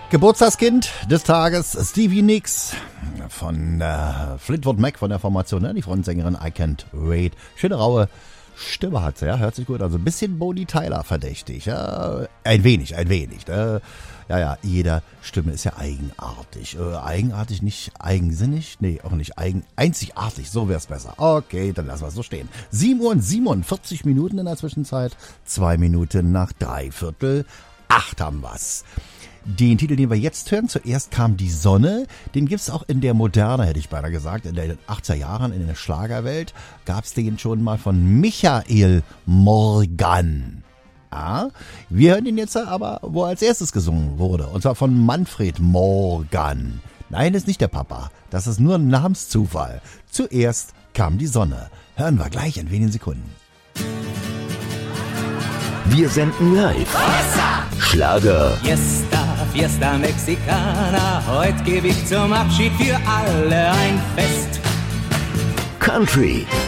Geburtstagskind des Tages, Stevie Nicks von Fleetwood Mac von der Formation, ne? Die Frontsängerin I Can't Wait. Schöne raue Stimme hat sie, ja, hört sich gut. Also ein bisschen Bonnie Tyler verdächtig, ja, ein wenig, ne? Ja, jeder Stimme ist ja eigenartig. Eigenartig, nicht eigensinnig? Nee, auch nicht einzigartig, so wär's besser. Okay, dann lassen wir es so stehen. 7:47 in der Zwischenzeit, 2 Minuten nach 7:45 haben wir's. Den Titel, den wir jetzt hören, zuerst kam die Sonne, den gibt's auch in der Moderne, hätte ich beinahe gesagt, in den 80er Jahren, in der Schlagerwelt, gab's den schon mal von Michael Morgan. Ja, wir hören ihn jetzt aber, wo als erstes gesungen wurde, und zwar von Manfred Morgan. Nein, das ist nicht der Papa, das ist nur ein Namenszufall. Zuerst kam die Sonne. Hören wir gleich in wenigen Sekunden. Wir senden live. Schlager. Fiesta Mexicana, heute gebe ich zum Abschied für alle ein Fest. Country.